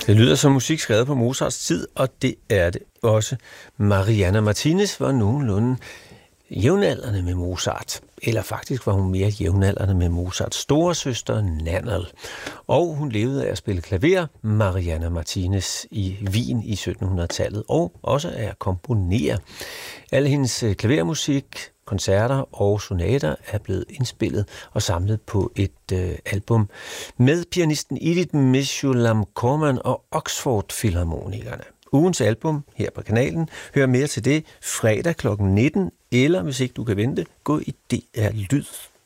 Det lyder som musik skrevet på Mozarts tid, og det er det også. Mariana Martinez var nogenlunde jævnaldrende med Mozart. Eller faktisk var hun mere jævnaldrende med Mozarts storesøster Nannerl. Og hun levede af at spille klaver, Mariana Martinez, i Wien i 1700-tallet, og også af at komponere. Alle hendes klavermusik, koncerter og sonater er blevet indspillet og samlet på et album med pianisten Edith Meshulam-Korman og Oxford Filharmonikerne. Ugens album her på kanalen. Hør mere til det fredag kl. 19, eller hvis ikke du kan vente, gå i DR Lyd.